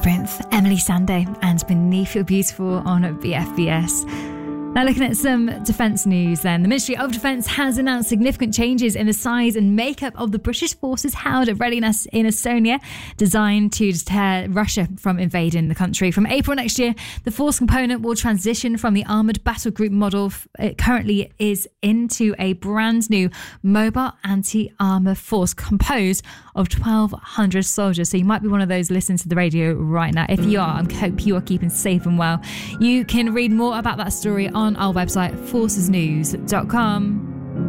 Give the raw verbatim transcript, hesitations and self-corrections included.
Labyrinth, Emily Sandé, and Beneath Your Beautiful on B F B S. Now looking at some defence news then. The Ministry of Defence has announced significant changes in the size and makeup of the British forces held at readiness in Estonia, designed to deter Russia from invading the country. From April next year, the force component will transition from the armoured battle group model it currently is into a brand new mobile anti-armour force composed of twelve hundred soldiers. So you might be one of those listening to the radio right now. If you are, I hope you are keeping safe and well. You can read more about that story on our website, forces news dot com.